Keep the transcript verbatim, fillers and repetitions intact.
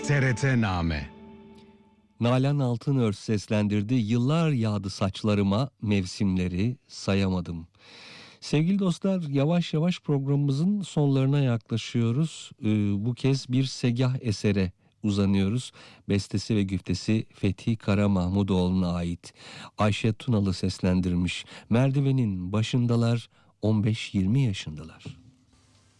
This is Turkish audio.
T R T-Name. Nalan Altınörs seslendirdi. Yıllar yağdı saçlarıma, mevsimleri sayamadım. Sevgili dostlar, yavaş yavaş programımızın sonlarına yaklaşıyoruz. Ee, bu kez bir segah esere uzanıyoruz. Bestesi ve güftesi Fethi Kara Mahmudoğlu'na ait. Ayşe Tunalı seslendirmiş. Merdivenin başındalar, on beş yirmi yaşındalar.